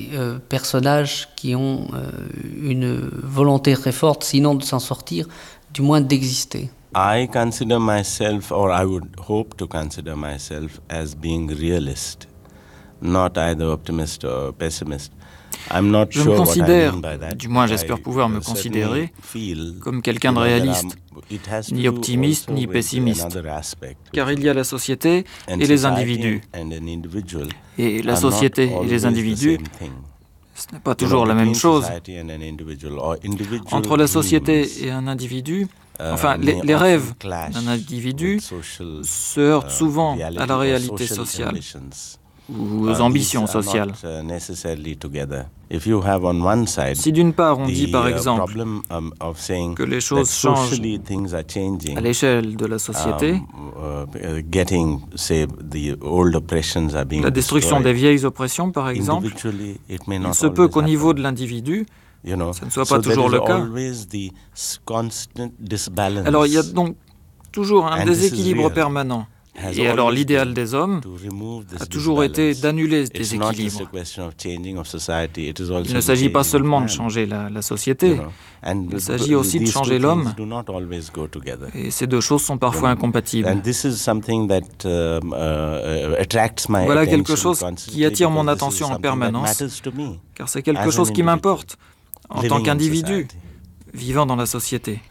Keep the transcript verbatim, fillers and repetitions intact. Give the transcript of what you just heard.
euh, personnages qui ont euh, une volonté très forte, sinon de s'en sortir, du moins d'exister. I consider myself, or I would hope to consider myself, as being realist, not either optimist or pessimist. I'm not Je sure me what I considère, mean by that, du moins but j'espère I, pouvoir me uh, considérer, certainly feel, comme quelqu'un de you know, that réaliste, I'm- it has to ni do optimiste also ni with pessimiste, another aspect, car which il y a la société and et les society individus. and an individual Et la are not société et always les the individus, same thing. ce n'est pas You know, toujours la même between chose. society and an individual, or individual Entre la société dreams, et un individu, uh, enfin, may les, les often rêves clash d'un individu with social, se heurtent uh, souvent reality à la or réalité social sociale ambitions. ou Uh, aux ambitions these are sociales. not, uh, necessarily together. If you have on one side Si d'une part on the, dit par uh, exemple problem, um, of saying que les that choses changent socially things are changing, à l'échelle de la société, um, uh, getting, say, the old oppressions are being la destruction des destroyed. vieilles oppressions par exemple, Individually, it may il not se peut qu'au always niveau happen. de l'individu, You know, ça ne soit so pas toujours there le is cas. always the s- constant disbalance. Alors il y a donc toujours un And this is déséquilibre real. permanent. Has Et alors always l'idéal been des hommes to remove this a toujours été disbalance. d'annuler ce It's not just a déséquilibre. question of changing of society, it is also Il ne the s'agit pas changing of seulement de man, changer la, la you société, know. And il the- s'agit aussi de these changer two l'homme. things do not always go together. Et ces deux choses sont parfois And incompatibles. this is something that um, uh, uh, attracts my Voilà attention quelque chose qui constantly attire mon because this is attention en something that permanence, matters to me car c'est quelque as an chose qui individual m'importe en living tant in qu'individu society. vivant dans la société.